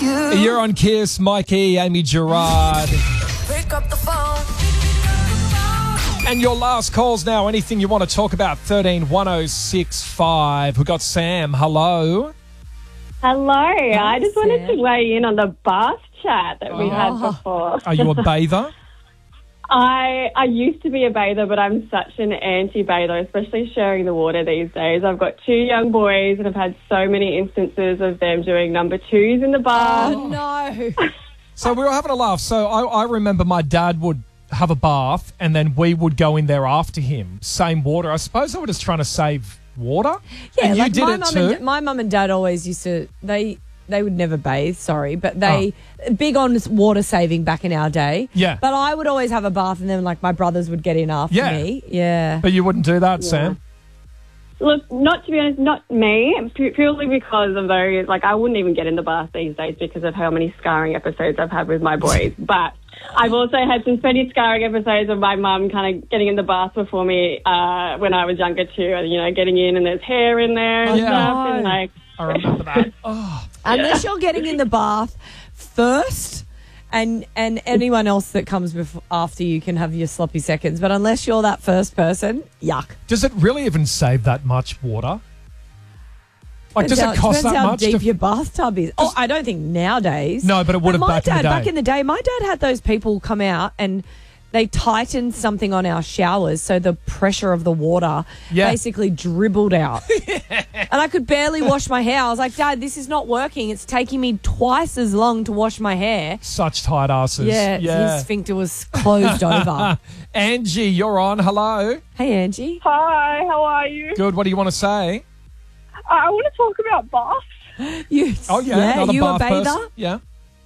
you. You're on Kiss, Mikey, Amy Gerard. Pick up the phone. And your last calls now. Anything you want to talk about? 131065. We've got Sam. Hello. Hello. I just wanted to Sam. weigh in on the bath chat that we had before. Are you a bather? I used to be a bather, but I'm such an anti-bather, especially sharing the water these days. I've got 2 young boys and I've had so many instances of them doing number 2s in the bath. Oh, no. So we were having a laugh. So I remember my dad would have a bath and then we would go in there after him. Same water. I suppose they were just trying to save water. Yeah, and like you did my it mum too. and my mum and dad always used to. They would never bathe. Sorry, but they big on water saving back in our day. Yeah. But I would always have a bath, and then like my brothers would get in after Yeah. me. Yeah. But you wouldn't do that, Sam. Look, not to be honest, not me, purely because of those, like I wouldn't even get in the bath these days because of how many scarring episodes I've had with my boys. But I've also had some pretty scarring episodes of my mum kind of getting in the bath before me when I was younger too, and, you know, getting in and there's hair in there and Yeah. stuff. And like, I remember that. Oh, Unless you're getting in the bath first, and anyone else that comes after you can have your sloppy seconds. But unless you're that first person, yuck. does it really even save that much water? Like, does it cost Depends that how much? deep your bathtub is. Oh, I don't think nowadays. No, but it would have my back in the dad, day. Back in the day, my dad had those people come out and they tightened something on our showers so the pressure of the water basically dribbled out. And I could barely wash my hair. I was like, Dad, this is not working. It's taking me twice as long to wash my hair. Such tight asses. Yeah, his sphincter was closed over. Angie, you're on. Hello. Hey, Angie. Hi, how are you? Good. What do you want to say? I want to talk about baths. Oh, yeah. Another you a bath bather? person. Yeah.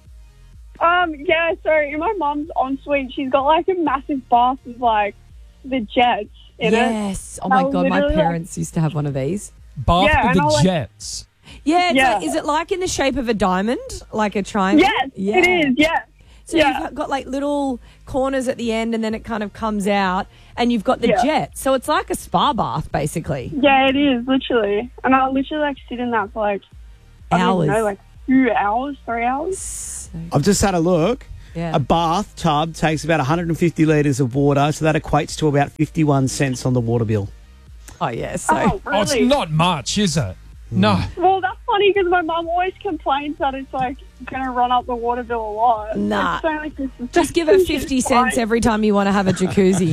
Yeah, so in my mum's ensuite, she's got like a massive bath with like the jets in it. Yes. Oh, my I'll God. My literally, parents used to have one of these. Bath Yeah, with and the I'll, like- jets. Yeah, Yeah. is it like in the shape of a diamond, like a triangle? Yes, it is, yes. So Yeah. you've got like little corners at the end and then it kind of comes out and you've got the Yeah. jet. So it's like a spa bath, basically. Yeah, it is, literally. And I'll literally like sit in that for like, I don't Hours. even know, like 2 hours, 3 hours. I've just had a look. Yeah. A bathtub takes about 150 litres of water, so that equates to about 51 cents on the water bill. Oh, yeah. So Oh, Oh, it's really? not much, is it? No. Well, that's funny because my mum always complains that it's like going to run up the water bill a lot. Nah. It's only 50 just give her She's 50 cents fine. every time you want to have a jacuzzi.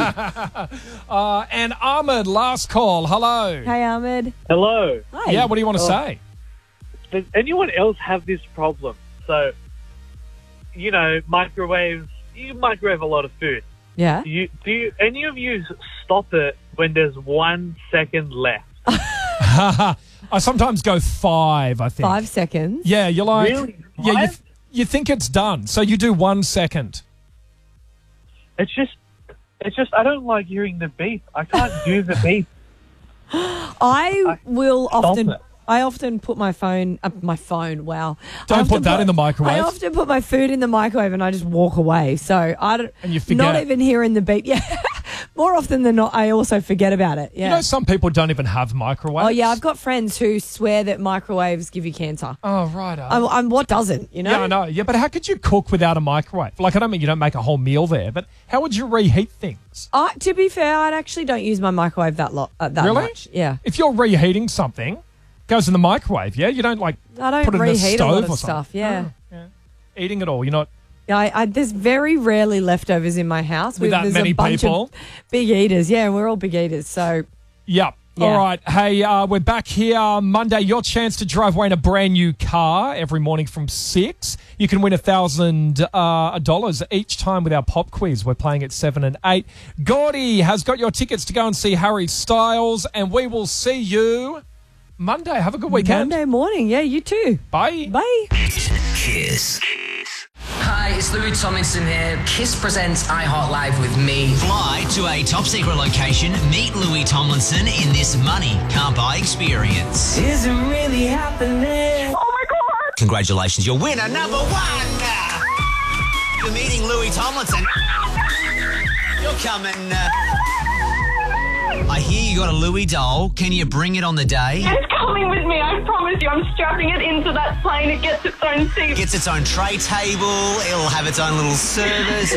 And Ahmed, last call. Hello. Hey, Ahmed. Hello. Hi. Yeah, what do you want to say? Does anyone else have this problem? So, you know, microwaves, you microwave a lot of food. Yeah. Do any of you stop it when there's 1 second left? I sometimes go 5, I think. 5 seconds. Yeah, you're like... Really? Yeah, Five? you think it's done, so you do 1 second. It's just, I don't like hearing the beep. I can't do the beep. I it. often put my phone, wow. Don't I often put that in the microwave. I often put my food in the microwave and I just walk away. So I don't, And you forget. not even hearing the beep. Yeah. More often than not, I also forget about it. Yeah. You know, some people don't even have microwaves. Oh, yeah. I've got friends who swear that microwaves give you cancer. Oh, right. I'm what doesn't, you know? Yeah, I know. Yeah, but how could you cook without a microwave? Like, I don't mean you don't make a whole meal there, but how would you reheat things? To be fair, I actually don't use my microwave that Really? much. Yeah. If you're reheating something, it goes in the microwave, yeah? You don't, like, I don't put it in the reheat a stove lot of or something. stuff. Yeah. Eating it all. You're not... Yeah, there's very rarely leftovers in my house. With that There's many a bunch people? of big eaters. Yeah, we're all big eaters. So, Yep. Yeah. All right. Hey, we're back here Monday. Your chance to drive away in a brand new car every morning from 6. You can win $1,000 each time with our pop quiz. We're playing at 7 and 8. Gordy has got your tickets to go and see Harry Styles, and we will see you Monday. Have a good weekend. Monday morning. Yeah, you too. Bye. Bye. Kiss. Hi, it's Louis Tomlinson here. Kiss presents iHeart Live with me. Fly to a top secret location, meet Louis Tomlinson in this money can't buy experience. Is it really happening? Oh my God! Congratulations, you're winner number 1. You're meeting Louis Tomlinson. You're coming. I hear you got a Louis doll. Can you bring it on the day? It's coming with me, I promise you. I'm strapping it into that plane. It gets its own seat. Gets its own tray table. It'll have its own little service.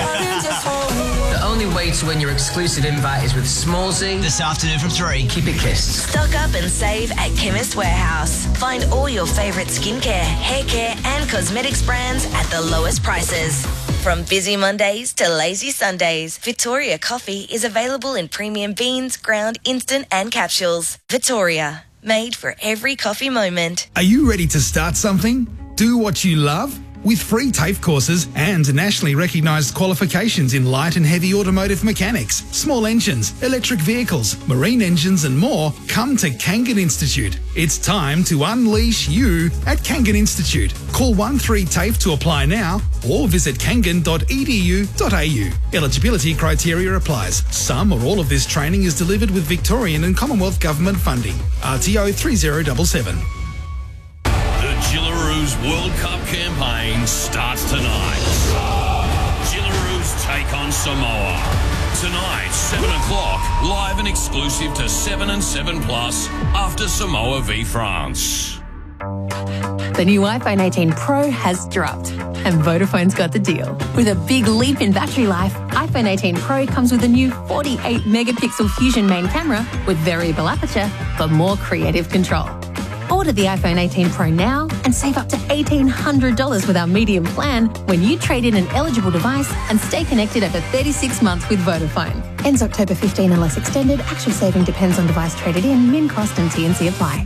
The only way to win your exclusive invite is with Smallsy. This afternoon from 3. Keep it kissed. Stock up and save at Chemist Warehouse. Find all your favourite skincare, hair care and cosmetics brands at the lowest prices. From busy Mondays to lazy Sundays, Victoria Coffee is available in premium beans, ground, instant and capsules. Victoria, made for every coffee moment. Are you ready to start something? Do what you love? With free TAFE courses and nationally recognised qualifications in light and heavy automotive mechanics, small engines, electric vehicles, marine engines and more, come to Kangan Institute. It's time to unleash you at Kangan Institute. Call 13TAFE to apply now or visit kangan.edu.au. Eligibility criteria applies. Some or all of this training is delivered with Victorian and Commonwealth Government funding. RTO 3077. The Gillaroos World Cup campaign starts tonight. Gillaroos take on Samoa. Tonight, 7 o'clock, live and exclusive to 7 and 7 Plus after Samoa v France. The new iPhone 18 Pro has dropped, and Vodafone's got the deal. With a big leap in battery life, iPhone 18 Pro comes with a new 48-megapixel Fusion main camera with variable aperture for more creative control. Order the iPhone 18 Pro now and save up to $1,800 with our medium plan when you trade in an eligible device and stay connected over 36 months with Vodafone. Ends October 15 unless extended. Actual saving depends on device traded in. Min cost and T&C apply.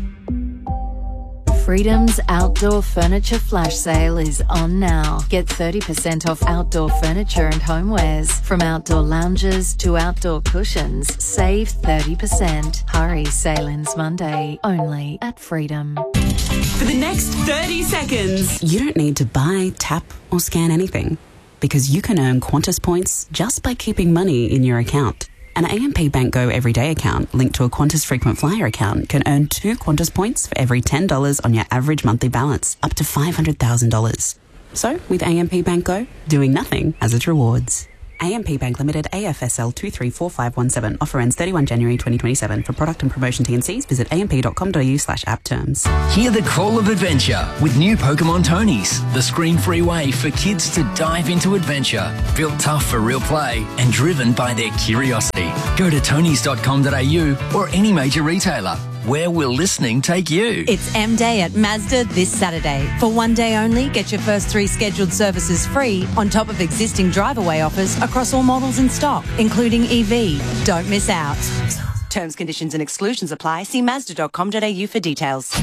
Freedom's Outdoor Furniture Flash Sale is on now. Get 30% off outdoor furniture and homewares. From outdoor lounges to outdoor cushions, save 30%. Hurry, sale ends Monday, only at Freedom. For the next 30 seconds, you don't need to buy, tap or scan anything because you can earn Qantas points just by keeping money in your account. An AMP Bank Go Everyday account linked to a Qantas Frequent Flyer account can earn 2 Qantas points for every $10 on your average monthly balance, up to $500,000. So, with AMP Bank Go, doing nothing has its rewards. AMP Bank Limited, AFSL 234517. Offer ends 31 January 2027. For product and promotion T&Cs, visit amp.com.au/app terms. Hear the call of adventure with new Pokemon Tonies, the screen-free way for kids to dive into adventure. Built tough for real play and driven by their curiosity. Go to tonys.com.au or any major retailer. Where will listening take you? It's M-Day at Mazda this Saturday. For one day only, get your first 3 scheduled services free on top of existing drive-away offers across all models in stock, including EV. Don't miss out. Terms, conditions and exclusions apply. See Mazda.com.au for details.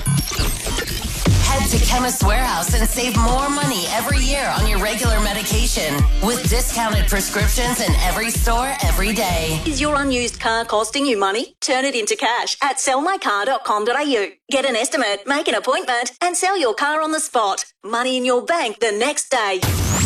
Head to Chemist Warehouse and save more money every year on your regular medication with discounted prescriptions in every store every day. Is your unused car costing you money? Turn it into cash at sellmycar.com.au. Get an estimate, make an appointment and sell your car on the spot. Money in your bank the next day.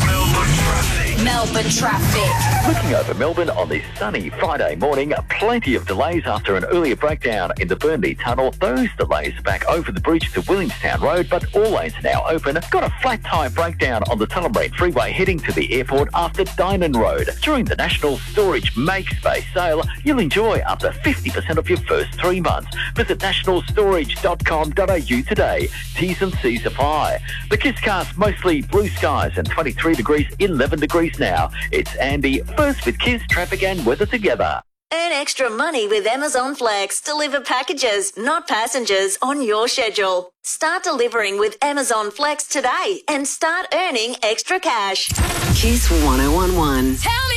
Melbourne traffic. Looking over Melbourne on this sunny Friday morning, plenty of delays after an earlier breakdown in the Burnley Tunnel. Those delays back over the bridge to Williamstown Road, but all lanes are now open. Got a flat tyre breakdown on the Tullamarine Freeway heading to the airport after Dynon Road. During the National Storage Make Space sale, you'll enjoy up to 50% of your first 3 months. Visit nationalstorage.com.au today. T's and C's apply. The KISScast, mostly blue skies and 23 degrees, 11 degrees now. It's Andy, first with Kiss, traffic and weather together. Earn extra money with Amazon Flex. Deliver packages, not passengers, on your schedule. Start delivering with Amazon Flex today and start earning extra cash. Kiss 1011. Tell me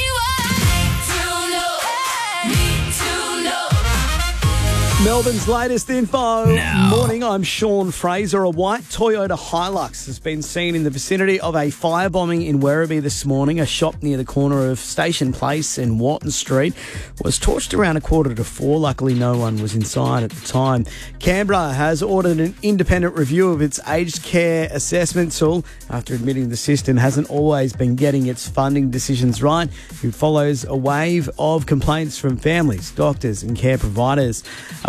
Melbourne's latest info. Now. Morning, I'm Sean Fraser. A white Toyota Hilux has been seen in the vicinity of a firebombing in Werribee this morning. A shop near the corner of Station Place and Watton Street was torched around 3:45. Luckily, no one was inside at the time. Canberra has ordered an independent review of its aged care assessment tool after admitting the system hasn't always been getting its funding decisions right. It follows a wave of complaints from families, doctors and care providers. A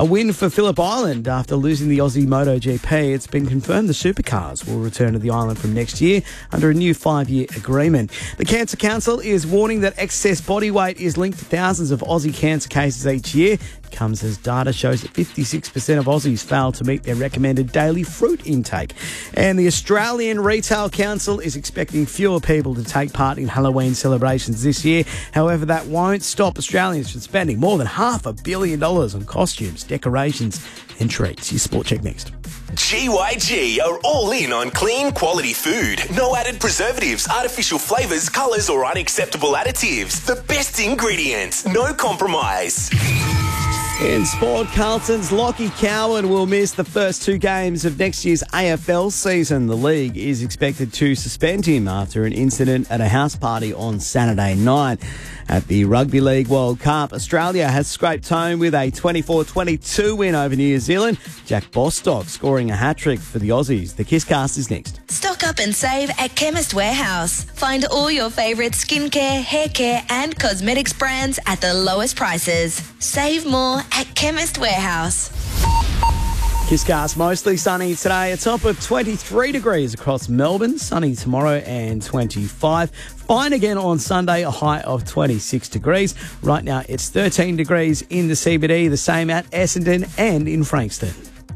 win for Phillip Island after losing the Aussie MotoGP. It's been confirmed the supercars will return to the island from next year under a new 5-year agreement. The Cancer Council is warning that excess body weight is linked to thousands of Aussie cancer cases each year. It comes as data shows that 56% of Aussies fail to meet their recommended daily fruit intake. And the Australian Retail Council is expecting fewer people to take part in Halloween celebrations this year. However, that won't stop Australians from spending more than $500 million on costumes, decorations and treats. Your Sport Check next. GYG are all in on clean, quality food. No added preservatives, artificial flavours, colours or unacceptable additives. The best ingredients, no compromise. In sport, Carlton's Lockie Cowan will miss the first 2 games of next year's AFL season. The league is expected to suspend him after an incident at a house party on Saturday night. At the Rugby League World Cup, Australia has scraped home with a 24-22 win over New Zealand. Jack Bostock scoring a hat-trick for the Aussies. The Kisscast is next. Stock up and save at Chemist Warehouse. Find all your favourite skincare, hair care and cosmetics brands at the lowest prices. Save more at Chemist Warehouse. Kisscast mostly sunny today, a top of 23 degrees across Melbourne, sunny tomorrow and 25. Fine again on Sunday, a high of 26 degrees. Right now it's 13 degrees in the CBD, the same at Essendon and in Frankston.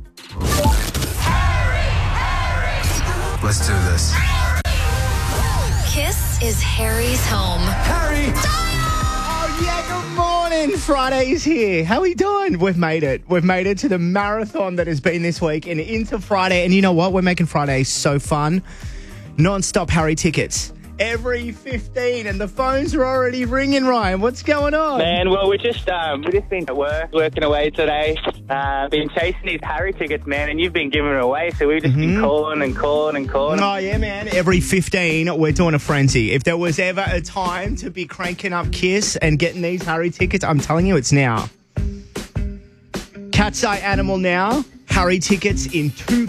Let's do this. Kiss is Harry's home. Harry! Oh, yeah, good morning. Friday's here. How are we doing? We've made it. We've made it to the marathon that has been this week and into Friday. And you know what? We're making Friday so fun. Non-stop Harry tickets. Every 15 and the phones are already ringing, Ryan. What's going on? Man, well, we've just been at work, working away today. Been chasing these Harry tickets, man, and you've been giving it away, so we've just been calling and calling and calling. Oh, yeah, man. Every 15, we're doing a frenzy. If there was ever a time to be cranking up Kiss and getting these Harry tickets, I'm telling you, it's now. Cat's Eye Animal now. Harry tickets in 2